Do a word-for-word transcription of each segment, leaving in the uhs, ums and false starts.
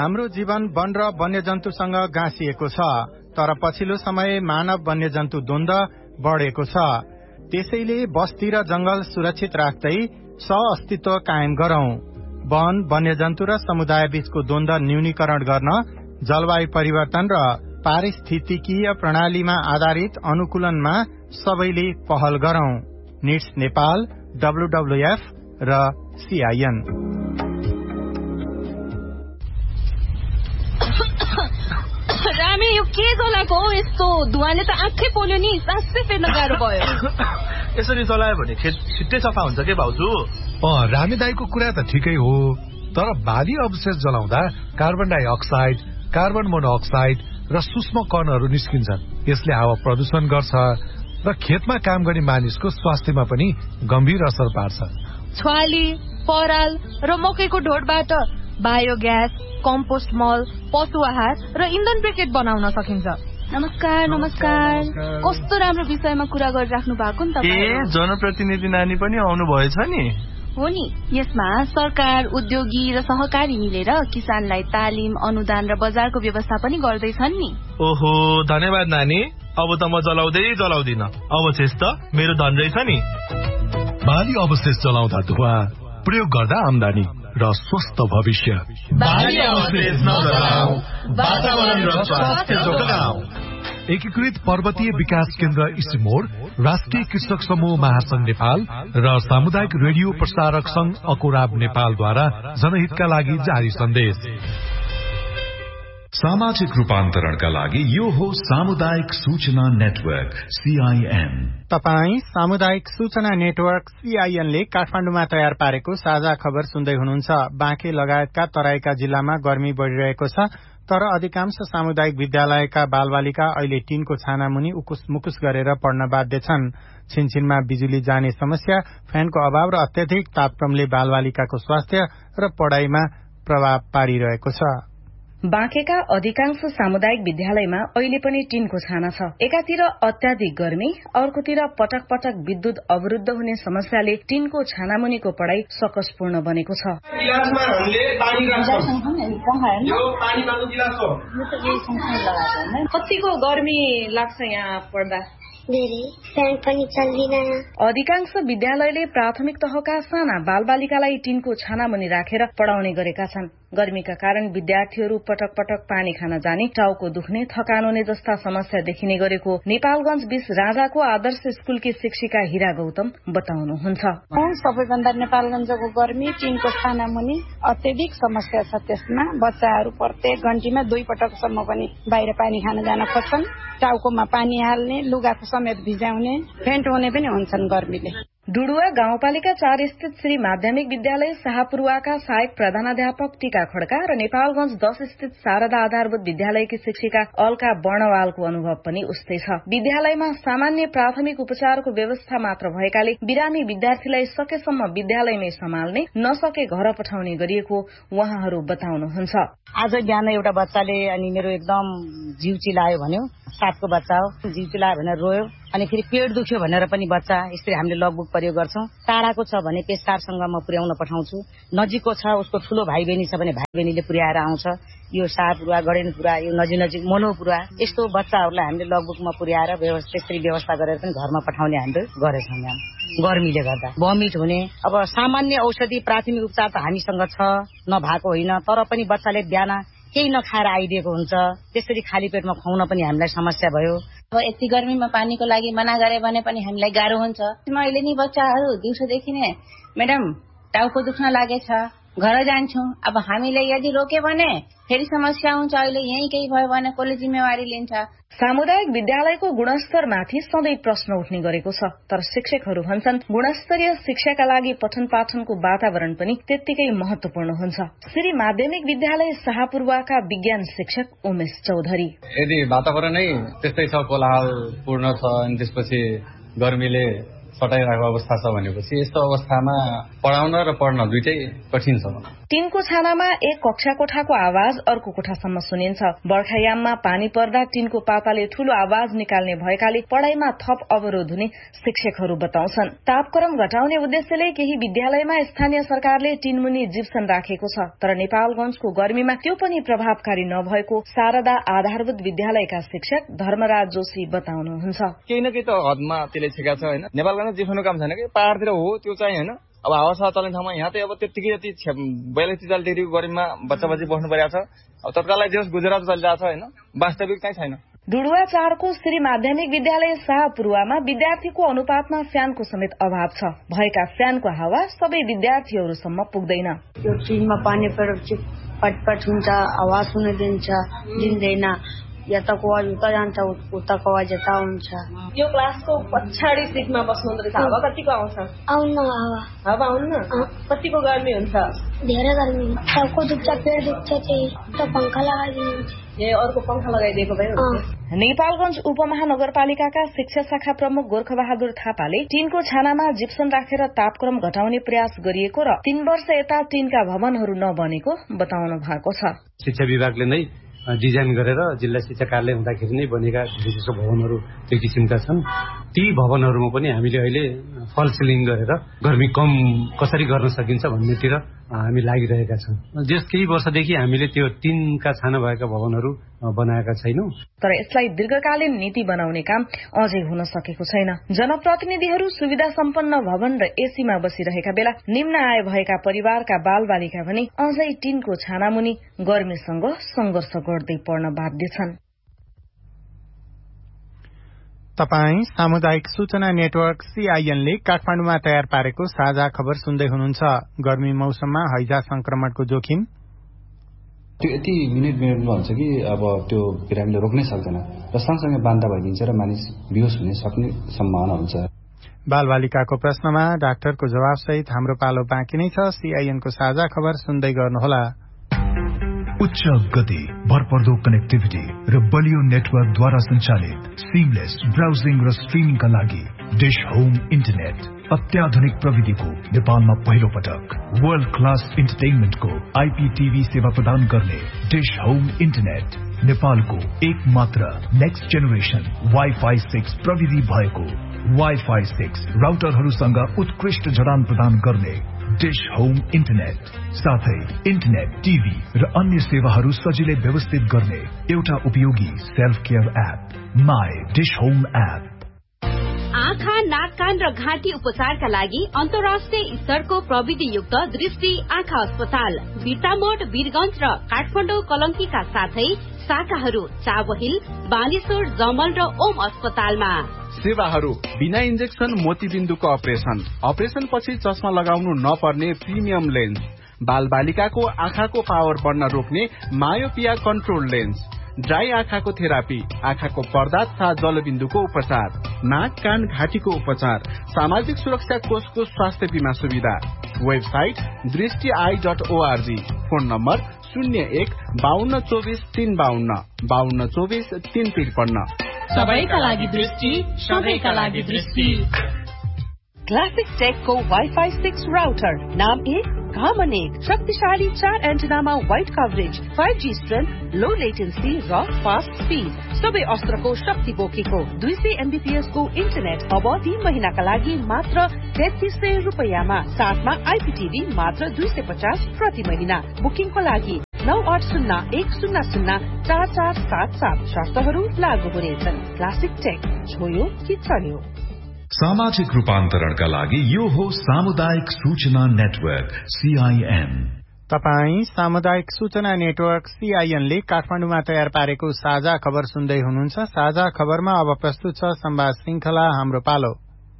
हाम्रो जीवन वन र वन्यजन्तुसँग गाँसिएको छ, तर पछिल्लो समय मानव वन्यजन्तु द्वन्द्व बढेको छ। त्यसैले बस्ती र जंगल सुरक्षित राख्दै सह-अस्तित्व कायम गरौं। वन, वन्यजन्तु र समुदाय बीचको द्वन्द्व न्यूनीकरण गर्न जलवायु परिवर्तन र पारिस्थितिकीय प्रणालीमा आधारित अनुकूलनमा सबैले पहल गरौं। निड्स नेपाल, डब्ल्युडब्ल्युएफ र सीआईएन। रामे, यो के जलाको हो यस्तो? धुवाले त आँखै पोल्यो नि, सासै फेर्न गाह्रो भयो। यसरी जलायो भने खेत छिट्टै सफा हुन्छ के भाउजू? अँ, रामे दाईको कुरा त ठिकै हो, तर बाली अवशेष जलाउँदा कार्बन डाइअक्साइड, कार्बन मोनोअक्साइड र सूक्ष्म कणहरू निस्किन्छन्। यसले हावा प्रदूषण गर्छ र खेतमा काम गर्ने मानिसको स्वास्थ्यमा पनि गम्भीर असर पार्छ। छ्वाली, पराल र मकैको ढोडबाट बायोग्यास, कम्पोस्ट मल, पशु आहार र इन्धन ब्रिकेट बनाउन सकिन्छ। नमस्कार नमस्कार कस्तो राम्रो विषयमा कुरा गरिराख्नु भएको नि तपाईँ। ए, जनप्रतिनिधि नानी पनि आउनु भएछ नि? हो नि। यसमा सरकार, उद्योगी र सहकारी मिलेर किसानलाई तालिम, अनुदान र बजारको व्यवस्था पनि गर्दैछन् नि। ओहो, धन्यवाद नानी। अब त म जलाउँदै जलाउँदिन, अवशेष त मेरो धन रहेछ नि। बाली अवशेष जलाउँदा धुवा, प्रयोग गर्दा आमदानी र स्वस्थ भविष्य। बाली अवशेष नजलाऊ, वातावरण र स्वास्थ्य जोगाऊ। एकीकृत पर्वतीय विकास केन्द्र इसिमोड, राष्ट्रिय कृषक समूह महासंघ नेपाल र सामुदायिक रेडियो प्रसारक संघ अकोराब नेपालद्वारा जनहितका लागि जारी सन्देश। सामाजिक रूपान्तरणका लागि यो हो सामुदायिक सूचना नेटवर्क सीआईएन। तपाई सामुदायिक सूचना नेटवर्क सीआईएन ले काठमाडौँमा तयार पारेको साझा खबर सुन्दै हुनुहुन्छ। बाँके लगायतका तराईका जिल्लामा गर्मी बढ़िरहेको छ, तर अधिकांश सामुदायिक विद्यालयका बालबालिका अहिले टीनको छाना मुनि उकुस मुकुस गरेर पढ्न बाध्य छन्। छिनछिनमा बिजुली जाने समस्या, फ्यानको अभाव र अत्यधिक तापक्रमले बालबालिकाको स्वास्थ्य र पढ़ाइमा प्रभाव पारिरहेको छ। बाँकेका अधिकांश सामुदायिक विद्यालयमा अहिले पनि टीनको छाना छ। एकातिर अत्याधिक गर्मी, अर्कोतिर पटक पटक विद्युत अवरुद्ध हुने समस्याले टीनको छानामुनिको पढ़ाई सकसपूर्ण बनेको छ। कतिको गर्मी लाग्छ यहाँ पढ्दा? अधिकांश विद्यालयले प्राथमिक तहका साना बालबालिकालाई टीनको छानामुनि राखेर पढ़ाउने गरेका छन्। गर्मीका कारण विद्यार्थीहरू पटक पटक पानी खान जाने, टाउको दुख्ने, थकान हुने जस्ता समस्या देखिने गरेको नेपालगंज बीस राजाको आदर्श स्कूलकी शिक्षिका हिरा गौतम बताउनुहुन्छ। सबैभन्दा नेपालगंजको गर्मी टीनको छानामुनि अत्यधिक समस्या छ। त्यसमा बच्चाहरू प्रत्येक घण्टीमा दुई पटकसम्म पनि बाहिर पानी खान जान खोज्छन्। टाउकोमा पानी हाल्ने, लुगाको समेत भिजाउने, फेन्ट हुने पनि हुन्छन् गर्मीले। डुडुवा गाउँपालिका चार स्थित श्री माध्यमिक विद्यालय शाहपुरुवाका सहायक प्रधानाध्यापक टीका खड्का र नेपालगंज दस स्थित शारदा आधारभूत विद्यालयकी शिक्षिका अलका वर्णवालको अनुभव पनि उस्तै छ। विद्यालयमा सामान्य प्राथमिक उपचारको व्यवस्था मात्र भएकाले बिरामी विद्यार्थीलाई सकेसम्म विद्यालयमै सम्हाल्ने, नसके घर पठाउने गरिएको उहाँहरू बताउनुहुन्छ। आज बिहान एउटा बच्चाले अनि मेरो एकदम जिउ चिलायो भन्यो, सातको बच्चा हो, जिउ चिलायो भनेर रोयो, अनि फेरि पेट दुख्यो भनेर पनि बच्चा, यसरी हामीले लगबुक प्रयोग गर्छौं। टाढाको छ भने पेसारसँग म पुर्याउन पठाउँछु, नजिकको छ उसको ठूलो भाइ बहिनी छ भने भाइ बहिनीले पुर्याएर आउँछ। यो शाहपुरुवा, गडेनपुरा, यो नजिक नजिक मनोपुरा, यस्तो बच्चाहरूलाई हामीले लगबुकमा पुर्याएर त्यसरी व्यवस्था गरेर पनि घरमा पठाउने हामीले गरेछौँ। यहाँ गर्मीले गर्दा भमिट हुने, अब सामान्य औषधि प्राथमिक उपचार त हामीसँग छ, नभएको होइन, तर पनि बच्चाले बिहान केही नखाएर आइदिएको हुन्छ। त्यसरी खाली पेटमा खुवाउन पनि हामीलाई समस्या भयो। अब यति गर्मीमा पानीको लागि मना गरे भने पनि हामीलाई गाह्रो हुन्छ। अहिले नि बच्चाहरू दिउँसोदेखि नै म्याडम टाउको दुख्न लागेछ, घर जान्छौँ। अब हामीले यदि रोक्यो भने फेरि समस्या हुन्छ। अहिले यही केही भयो भने कसले जिम्मेवारी लिन्छ? सामुदायिक विद्यालयको गुणस्तरमाथि सधैँ प्रश्न उठ्ने गरेको छ, तर शिक्षकहरू भन्छन् गुणस्तरीय शिक्षाका लागि पठन पाठनको वातावरण पनि त्यत्तिकै महत्वपूर्ण हुन्छ। श्री माध्यमिक विद्यालय शाहपुरुवाका विज्ञान शिक्षक उमेश चौधरी, यदि वातावरणै त्यस्तै छ, कोलाहलपूर्ण छ, अनि त्यसपछि गर्मीले सटाइरहेको अवस्था छ भनेपछि यस्तो अवस्थामा पढाउन र पढ्न दुईटै कठिन छ। टिनको छानामा एक कक्षा कोठाको आवाज अर्को कोठासम्म सुनिन्छ। बर्खायाममा पानी पर्दा टिनको पाताले ठूलो आवाज निकाल्ने भएकाले पढ़ाइमा थप अवरोध हुने शिक्षकहरू बताउँछन्। तापक्रम घटाउने उद्देश्यले केही विद्यालयमा स्थानीय सरकारले टिनमुनि जिप्सन राखेको छ, तर नेपालगंजको गर्मीमा त्यो पनि प्रभावकारी नभएको शारदा आधारभूत विद्यालयका शिक्षक धर्मराज जोशी बताउनुहुन्छ। केही न केही त हदमा त्यसले छेका छ हैन। नेपालगंजमा जिप्सनको काम छैन कि पहाडतिर हो त्यो चाहिँ हैन। अब हावा चल्ने ठाउँमा यहाँ त अब त्यतिकै यति बयालिस त्रिचालिस डिग्रीको गर्मीमा बच्चा बच्ची बस्नु परिरहेको छ। अब तत्कालै देश गुजरात चलिरहेको छ हैन, वास्तविक चाहिँ छैन। डुडुवा चारको श्री माध्यमिक विद्यालय शाहपुरुवामा विद्यार्थीको अनुपातमा फ्यानको समेत अभाव छ। भएका फ्यानको हावा सबै विद्यार्थीहरूसम्म पुग्दैन। यो टिनमा पानी परेपछि पटपट हुन्छ, आवाज सुन्न दिन्छ दिँदैन, यताको आवाज उता जान्छ उताको आवाज यता हुन्छ। यो क्लासको पछाडि सिटमा बस्नुहुँदो रहेछ, हावा कतिको आउँछ? आउन्न हावा हावा आउन्न। कतिको गर्मी हुन्छ? धेरै गर्मी। टाउको दुख्छ, पेट दुख्छ, त्यही त पंखा लगाइदिनुहुन्छ। ए अर्को पंखा लगाइदिएको भए हुन्छ। नेपालगंज उपमहानगरपालिकाका शिक्षा शाखा प्रमुख गोर्खबहादुर थापाले टिनको छानामा जिप्सन राखेर तापक्रम घटाउने प्रयास गरिएको र तीन वर्ष यता टिनका भवनहरू नबनेको बताउनु भएको छ। शिक्षा विभागले नै डिजाइन गरेर जिल्ला शिक्षा कार्यालय हुँदाखेरि नै बनेका विशेष भवनहरू त्यो किसिमका छन्। ती भवनहरूमा पनि हामीले अहिले फल सिलिङ गरेर गर्मी कम कसरी गर्न सकिन्छ भन्नेतिर हामी लागिरहेका छौँ। जस केही वर्षदेखि हामीले त्यो टिनका छाना भएका भवनहरू बनाएका छैनौं, तर यसलाई दीर्घकालीन नीति बनाउने काम अझै हुन सकेको छैन। जनप्रतिनिधिहरू सुविधा सम्पन्न भवन र एसीमा बसिरहेका बेला निम्न आय भएका परिवारका बालबालिका भने अझै टिनको छानामुनि गर्मीसँग संघर्ष गर्दै पढ्न बाध्य छन्। तपाई सामुदायिक सूचना नेटवर्क सीआईएनले काठमाडौँमा तयार पारेको साझा खबर सुन्दै हुनुहुन्छ। गर्मी मौसममा हैजा संक्रमणको जोखिम त्यो यति मिनेट मिनेटमा हुन्छ कि अब त्यो बिरामीले रोक्नै सक्दैन र सँगसँगै बान्दा भइदिन्छ र मानिस बेहोस हुने सक्ने सम्भावना हुन्छ। बालबालिकाको प्रश्नमा डाक्टरको जवाफसहित हाम्रो पालो बाँकी नै छ। सीआईएनको साझा खबर सुन्दै गर्नुहोला। उच्च गति, भरपर्दो कनेक्टिभिटी र बलियो नेटवर्कद्वारा सञ्चालित सिमलेस ब्राउजिङ र स्ट्रिमिङका लागि डिश होम इन्टरनेट अत्याधुनिक प्रविधिको नेपालमा पहिलो पटक वर्ल्ड क्लास इन्टरटेनमेन्टको आईपीटीभी सेवा प्रदान गर्ने डिश होम इन्टरनेट नेपालको एक मात्र नेक्स्ट जेनेरेसन वाइफाई सिक्स प्रविधि भएको वाइफाई सिक्स राउटरहरूसँग उत्कृष्ट जडान प्रदान गर्ने डिश होम इन्टरनेट साथै इन्टरनेट, टिभी र अन्य सेवाहरू सजिलै व्यवस्थित गर्ने एउटा उपयोगी self care app my dish home app. आँखा, नाक, कान र घाँटी उपचारका लागि अन्तर्राष्ट्रिय स्तरको प्रविधियुक्त दृष्टि आँखा अस्पताल बिर्तामोड, वीरगंज र काठमाडौँ कलंकीका साथै शाखाहरू चाबहिल, बानेश्वर, जमल र ओम अस्पतालमा। सेवाहरू बिना इन्जेक्सन मोतीबिन्दुको अपरेसन, अपरेसन पछि चस्मा लगाउनु नपर्ने प्रिमियम लेन्स, बाल बालिकाको आँखाको पावर बढ्न रोक्ने मायोपिया कन्ट्रोल लेन्स, ड्राई आँखाको थेरापी, आँखाको पर्दा तथा जलबिन्दुको उपचार, नाक, कान, घाँटीको उपचार, सामाजिक सुरक्षा कोषको स्वास्थ्य बीमा सुविधा। वेबसाइट दृष्टि I dot ORG. Phone number शून्य एक बाहन्न चौबिस तीन बाहन्न बाहन्न चौबिस तीन त्रिपन्न। सबैका लागि दृष्टि, सबैका लागि दृष्टि। क्लासिक टेकको वाइफाई सिक्स राउटर नाम एक घामन एक, शक्तिशाली चार एन्टेनामा wide coverage, five G strength, लो लेटेन्सी र फास्ट स्पीड, सबै अस्त्रको शक्ति बोकेको दुई सय एमबीपीएस को इन्टरनेट अब तीन महिनाका लागि मात्र तेत्तीस सय रुपियाँमा, साथमा आईपीटीभी मात्र दुई सय पचास प्रति महिना। बुकिङको लागि नौ आठ शून्य एक शून्य शून्य चार चार सात सात। शर्तहरू लागू हुनेछन्। क्लासिक टेक, छोयो कि चल्यो। सामाजिक रूपान्तरणका लागि यो हो सामुदायिक सूचना नेटवर्क सीआईएन। तपाई सामुदायिक सूचना नेटवर्क सीआईएनले काठमाडौँमा तयार पारेको साझा खबर सुन्दै हुनुहुन्छ। साझा खबरमा अब प्रस्तुत छ संवाद श्रृंखला हाम्रो पालो।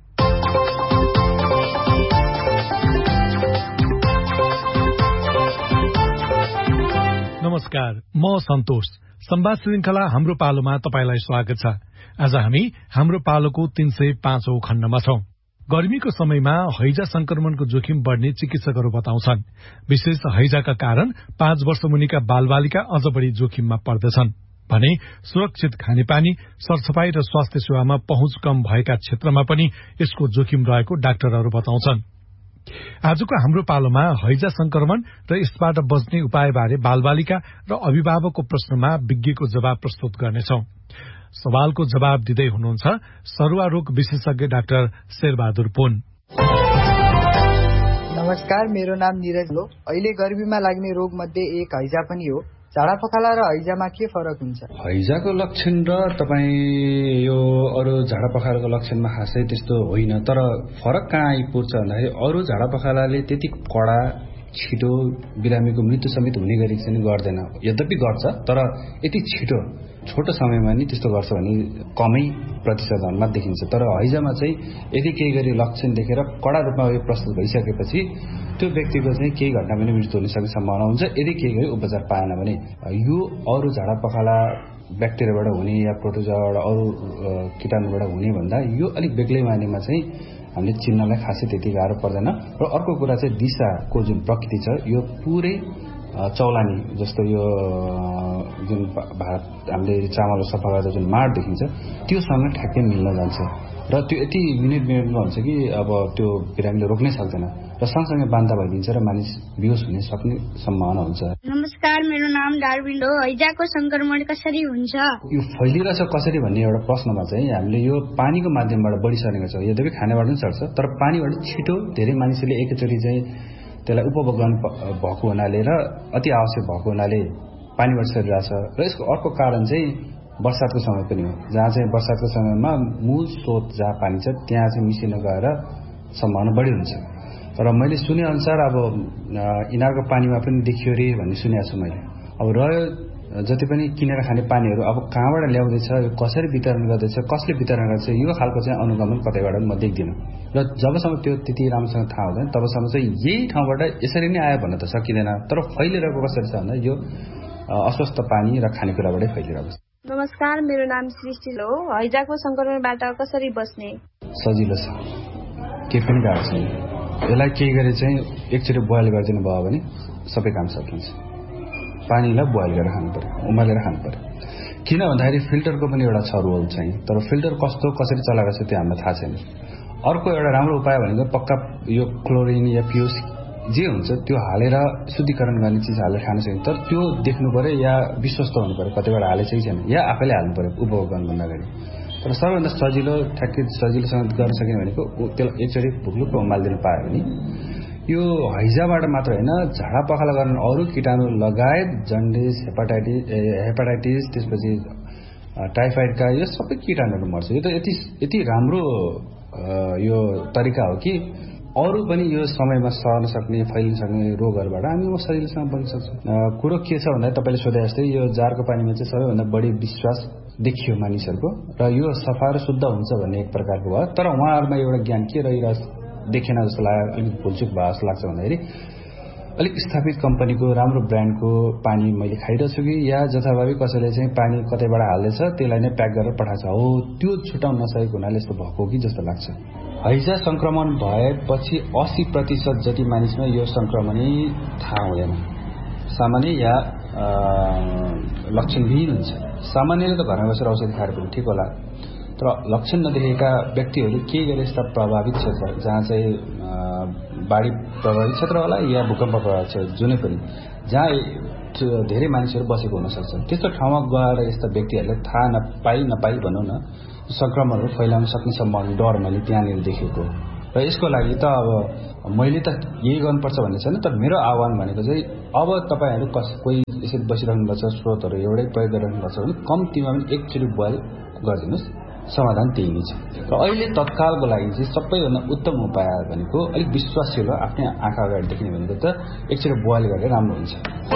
नमस्कार, म सन्तोष। संवाद श्रृंखला हाम्रो पालोमा तपाईलाई स्वागत छ। आज हामी हाम्रो पालोको तीन सय पाँचौं खण्डमा छौं। गर्मीको समयमा हैजा संक्रमणको जोखिम बढ़ने चिकित्सकहरू बताउँछन्। विशेष हैजाका कारण पाँच वर्ष मुनिका बालबालिका अझ बढ़ी जोखिममा पर्दछन् भने सुरक्षित खानेपानी, सरसफाई र स्वास्थ्य सेवामा पहुँच कम भएका क्षेत्रमा पनि यसको जोखिम रहेको डाक्टरहरू बताउँछन्। आजको हाम्रो पालोमा हैजा संक्रमण र यसबाट बच्ने उपायबारे बालबालिका र अभिभावकको प्रश्नमा विज्ञको जवाब प्रस्तुत गर्नेछौं। सवालको जवाब दिँदै हुनुहुन्छ सरुवा रोग विशेषज्ञ डाक्टर शेरबहादुर पुन। नमस्कार, मेरो नाम निरज हो। अहिले गर्मीमा लाग्ने रोग मध्ये एक हैजा पनि हो। झाडा पखाला र हैजामा के फरक हुन्छ? हैजाको लक्षण र तपाईँ यो अरू झाडा पखालाको लक्षणमा खासै त्यस्तो होइन, तर फरक कहाँ आइपुग्छ भन्दाखेरि अरू झाडा पखालाले त्यति कडा छिटो बिरामीको मृत्यु समेत हुने गरी चाहिँ गर्दैन। यद्यपि गर्छ, तर यति छिटो छोटो समयमा नि त्यस्तो गर्छ भने कमै प्रतिशतमा देखिन्छ। तर हैजामा चाहिँ यदि केही गरी लक्षण देखेर कडा रूपमा यो प्रस्तुत भइसकेपछि त्यो व्यक्तिको चाहिँ केही घटनामा पनि मृत्यु हुन सक्ने सम्भावना हुन्छ यदि केही गरी उपचार पाएन भने। यो अरू झाडा पखाला ब्याक्टेरियाबाट हुने या प्रोटोजोआबाट अरू कीटाणुबाट हुने भन्दा यो अलिक बेग्लै मानेमा चाहिँ हामीले चिन्नलाई खासै त्यति गाह्रो पर्दैन। र अर्को कुरा चाहिँ दिशाको जुन प्रकृति छ यो पुरै चौलानी जस्तो यो जुन भात हामीले चामल सफा गर्दा जुन माड देखिन्छ त्योसँग ठ्याक्कै मिल्न जान्छ र त्यो यति मिनेट मिनेटमा हुन्छ कि अब त्यो बिरामीले रोक्नै सक्दैन र सँगसँगै बान्दा भइदिन्छ र मानिस बेहोस हुने सक्ने सम्भावना हुन्छ। नमस्कार, मेरो नाम डार्विन हो। हैजाको संक्रमण कसरी हुन्छ? यो फैलिरहेछ कसरी भन्ने एउटा प्रश्नमा चाहिँ हामीले यो पानीको माध्यमबाट बढी सर्ने गर्छ। यद्यपि खानाबाट पनि सर्छ, तर पानीबाट छिटो धेरै मानिसहरूले एकैचोटि चाहिँ त्यसलाई उपभोग गर्नु भएको हुनाले र अति आवश्यक भएको हुनाले पानीबाट सरिरहेछ। र यसको अर्को कारण चाहिँ बर्सातको समय पनि हो, जहाँ चाहिँ बर्सातको समयमा मूल स्रोत जहाँ पानी छ त्यहाँ चाहिँ मिसिन गएर सम्भावना बढी हुन्छ। र मैले सुने अनुसार अब इनारको पानीमा पनि देखियो रे भन्ने सुनेको छु मैले। अब रह्यो जति पनि किनेर खाने पानीहरू अब कहाँबाट ल्याउँदैछ, कसरी वितरण गर्दैछ, कसले वितरण गर्छ, यो खालको चाहिँ अनुगमन कतैबाट म देख्दिनँ। र जबसम्म त्यो त्यति राम्रोसँग थाहा हुँदैन तबसम्म चाहिँ यही ठाउँबाट यसरी नै आयो भन्न त सकिँदैन। तर फैलिरहेको कसरी छ भन्दा यो अस्वस्थ पानी र खानेकुराबाटै फैलिरहेको छ। नमस्कार, मेरो नाम सृष्टि हो। हैजाको संक्रमणबाट कसरी बच्ने? सजिलो छ, केही पनि गाह्रो छैन। यसलाई केही गरी चाहिँ एकचोटि बोइल गरिदिनु भयो भने सबै काम सकिन्छ। पानीलाई बोइल गरेर खानु पर्यो, उमालेर खानु पर्यो। किन भन्दाखेरि फिल्टरको पनि एउटा छ रोल चाहिँ, तर फिल्टर कस्तो कसरी चलाएको छ त्यो हामीलाई थाहा छैन। अर्को एउटा राम्रो उपाय भनेको पक्का यो क्लोरिन या पिओस जे हुन्छ त्यो हालेर शुद्धिकरण गर्ने चिज हालेर खान सकिन्छ। तर त्यो देख्नु पर्यो या विश्वस्त हुनु पर्यो कतिबाट हालेछ कि छैन, या आफैले हाल्नु पर्यो उपभोग गर्नुभन्दा अगाडि। तर सबैभन्दा सजिलो ठ्याक्कै सजिलोसँग गर्न सकिने भनेको त्यसलाई एकचोटि भुक्लुक्क उमालिदिनु पायो भने यो हैजाबाट मात्र होइन, झाडा पखाला गर्ने अरू किटाणु लगायत जन्डिस, हेपाटाइटिस हेपाटाइटिस त्यसपछि टाइफाइडका यो सबै किटाणुहरू मर्छ। यो त यति यति राम्रो यो तरिका हो कि अरू पनि यो समयमा सर्न सक्ने फैलिन सक्ने रोगहरूबाट हामी सजिलोसँग बच्न सक्छौँ। कुरो के छ भन्दा तपाईँले सोधे जस्तै यो जारको पानीमा चाहिँ सबैभन्दा बढी विश्वास देखियो मानिसहरूको र यो सफा र शुद्ध हुन्छ भन्ने एक प्रकारको भयो। तर उहाँहरूमा एउटा ज्ञान के रहिरहेको देखेन जस्तो लाग्यो, अलिक भुलचुक भयो जस्तो लाग्छ भन्दाखेरि अलिक स्थापित कम्पनीको राम्रो ब्रान्डको पानी मैले खाइरहेको छु कि या जथाभावी कसैले चाहिँ पानी कतैबाट हाल्दैछ त्यसलाई नै प्याक गरेर पठाएको छ हो, त्यो छुटाउन नसकेको हुनाले यस्तो भएको कि जस्तो लाग्छ। हैजा संक्रमण भएपछि अस्सी प्रतिशत जति मानिसमा यो संक्रमणै थाहा हुँदैन, सामान्य या लक्षणविहीन हुन्छ। सामान्यले त घरमा बसेर औषधि खाएर पनि ठिक होला, तर लक्षण नदेखेका व्यक्तिहरू केही गरी यस्ता प्रभावित क्षेत्र जहाँ चाहिँ बाढी प्रभावित क्षेत्र होला या भूकम्प प्रभावित क्षेत्र जुनै पनि जहाँ धेरै मानिसहरू बसेको हुनसक्छ, त्यस्तो ठाउँमा गएर यस्ता व्यक्तिहरूले थाहा नपाई नपाई भनौँ न संक्रमणहरू फैलाउन सक्ने सम्भावना डर मैले त्यहाँनिर देखेको। र यसको लागि त अब मैले त यही गर्नुपर्छ भन्ने छैन, तर मेरो आह्वान भनेको चाहिँ अब तपाईँहरू कस कोही यसरी बसिरहनुपर्छ स्रोतहरू एउटै प्रयोग गरिरहनुपर्छ भने कम्तीमा पनि एकचोटि बोइल गरिदिनुहोस्, समाधान त्यही नै छ। र अहिले तत्कालको लागि चाहिँ सबैभन्दा उत्तम उपाय भनेको अलिक विश्वासिलो आफ्नै आँखा अगाडि देख्ने भनेको त एकचोटि बोइल गरेर राम्रो हुन्छ।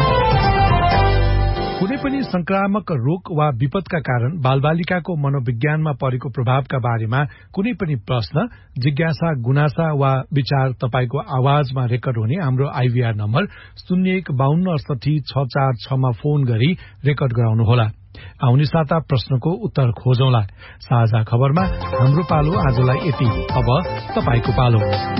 कुनै पनि संक्रामक रोग वा विपदका कारण बालबालिकाको मनोविज्ञानमा परेको प्रभावका बारेमा कुनै पनि प्रश्न, जिज्ञासा, गुनासा वा विचार तपाईको आवाजमा रेकर्ड हुने हाम्रो आइभीआर नम्बर शून्य एक बाहन्न अडसठी छ चार छमा फोन गरी रेकर्ड गराउनुहोला। आउने साता प्रश्नको उत्तर खोजौंला। साझा खबरमा हाम्रो पालो आजलाई यति। अब तपाईको पालो।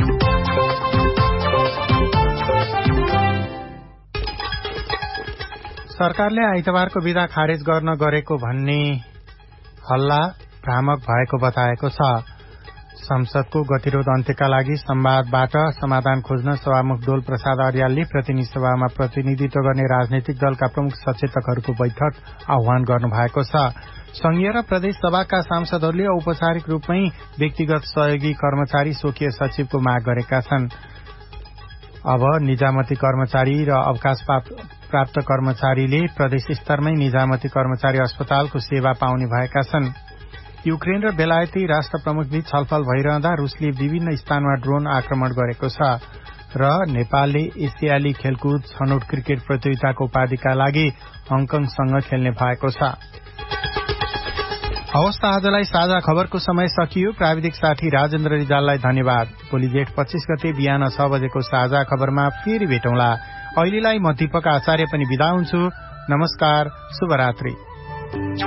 सरकारले आइतबारको बिदा खारेज गर्न गरेको भन्ने हल्ला भ्रामक भएको बताएको छ। संसदको गतिरोध अन्त्यका लागि संवादबाट समाधान खोज्न सभामुख डोल प्रसाद अर्यालले प्रतिनिधि सभामा प्रतिनिधित्व गर्ने राजनैतिक दलका प्रमुख सचेतकहरूको बैठक आह्वान गर्नुभएको छ। संघीय र प्रदेश सभाका सांसदहरूले औपचारिक रूपमै व्यक्तिगत सहयोगी कर्मचारी स्वकीय सचिवको माग गरेका छन्। अब निजामती कर्मचारी र अवकाश प्राप्त कर्मचारीले प्रदेश स्तरमै निजामती कर्मचारी अस्पतालको सेवा पाउने भएका छन्। युक्रेन र बेलायती राष्ट्र प्रमुख बीच छलफल भइरहँदा रूसले विभिन्न स्थानमा ड्रोन आक्रमण गरेको छ र नेपालले एसियाली खेलकुद छनौट क्रिकेट प्रतियोगिताको उपाधिका लागि हङकङसँग खेल्ने भएको छ। हवस् त आजलाई साझा खबरको समय सकियो। प्राविधिक साथी राजेन्द्र रिजाललाई धन्यवाद। भोलि जेठ पच्चीस गते बिहान छ बजेको साझा खबरमा फेरि भेटौँला। अहिलेलाई म दीपक आचार्य पनि बिदा हुन्छु। नमस्कार, शुभरात्रि।